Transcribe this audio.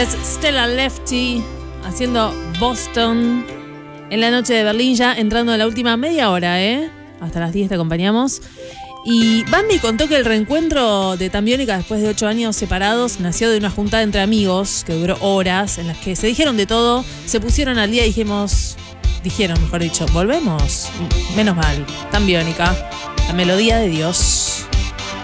Stella Lefty haciendo Boston en la noche de Berlín, ya entrando en la última media hora, hasta las 10 te acompañamos. Y Bambi contó que el reencuentro de Tambiónica después de 8 años separados nació de una juntada entre amigos que duró horas, en las que se dijeron de todo, se pusieron al día y dijeron, mejor dicho, volvemos. Menos mal, Tambiónica, la melodía de Dios.